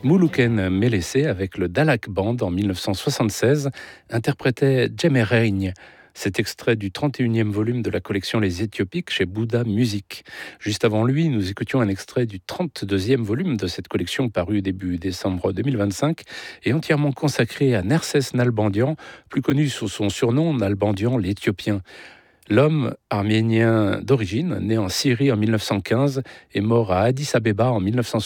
Moulouken Melessé, avec le Dalak Band en 1976, interprétait Djemeregne. Cet extrait du 31e volume de la collection Les Éthiopiques chez Bouddha Music. Juste avant lui, nous écoutions un extrait du 32e volume de cette collection paru début décembre 2025 et entièrement consacré à Nerses Nalbandian, plus connu sous son surnom Nalbandian l'Éthiopien. L'homme arménien d'origine, né en Syrie en 1915 et mort à Addis Abeba en 1960.